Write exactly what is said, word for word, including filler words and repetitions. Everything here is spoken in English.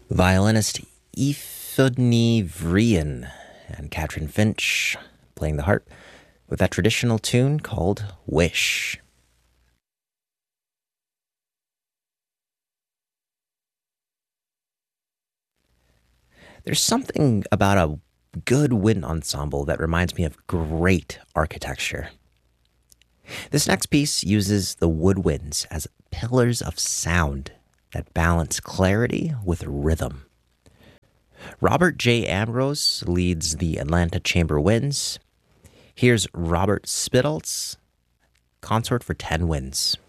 Violinist Eifudny Vrian and Katrin Finch playing the harp with that traditional tune called Wish. There's something about a good wind ensemble that reminds me of great architecture. This next piece uses the woodwinds as pillars of sound that balance clarity with rhythm. Robert J. Ambrose leads the Atlanta Chamber Winds. Here's Robert Spittal's Consort for Ten Winds.